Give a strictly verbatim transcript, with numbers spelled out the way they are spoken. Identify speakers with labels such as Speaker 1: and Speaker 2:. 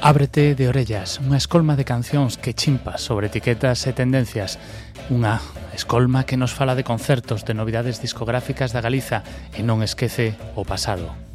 Speaker 1: Ábrete de orellas, unha escolma de cancións que chimpa sobre etiquetas e tendencias. Unha escolma que nos fala de concertos, de novidades discográficas da Galiza e non esquece o pasado.